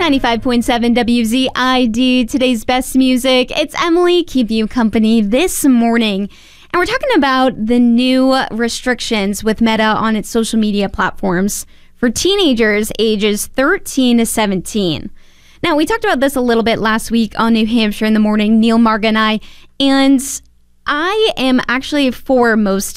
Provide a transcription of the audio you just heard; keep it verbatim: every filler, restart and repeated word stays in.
ninety-five point seven W Z I D, today's best music. It's Emily, keeping you company this morning. And we're talking about the new restrictions with Meta on its social media platforms for teenagers ages thirteen to seventeen. Now, we talked about this a little bit last week on New Hampshire in the Morning, Neil Marga and I, and I am actually for most